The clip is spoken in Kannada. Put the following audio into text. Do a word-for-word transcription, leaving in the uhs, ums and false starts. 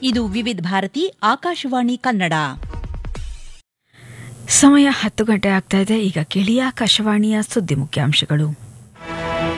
ಇದು ವಿವಿಧ ಭಾರತಿ ಆಕಾಶವಾಣಿ ಕನ್ನಡ. ಸಮಯ ಹತ್ತು ಗಂಟೆ ಆಗ್ತಾ ಇದೆ. ಈಗ ಕೇಳಿ ಆಕಾಶವಾಣಿಯ ಸುದ್ದಿ ಮುಖ್ಯಾಂಶಗಳು.